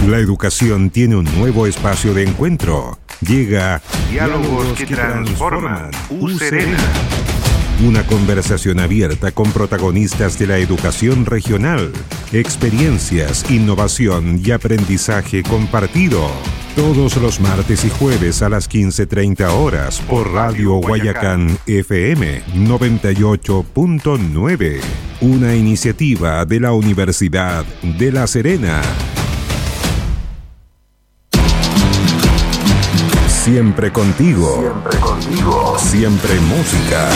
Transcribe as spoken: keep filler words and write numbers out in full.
La educación tiene un nuevo espacio de encuentro. Llega Diálogos que transforman. U Serena. Una conversación abierta con protagonistas de la educación regional, experiencias, innovación y aprendizaje compartido. Todos los martes y jueves a las quince treinta horas por Radio Guayacán F M noventa y ocho punto nueve. Una iniciativa de la Universidad de La Serena. Siempre contigo. Siempre contigo. Siempre música.